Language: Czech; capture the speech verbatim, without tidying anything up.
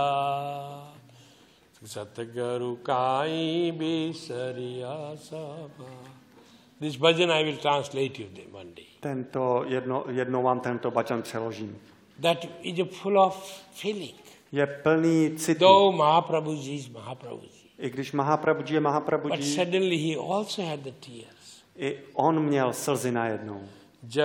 Satgaru Kai Bisariya Sabha. This bhajan I will translate you one day. Tento jedno, jednou vám tento bhajan přeložím. That is a full of feeling. Je plný citu. Though Mahaprabhuji is Mahaprabhuji. I když Mahaprabhuji je Mahaprabhuji. But suddenly he also had the tears. I on měl slzy najednou.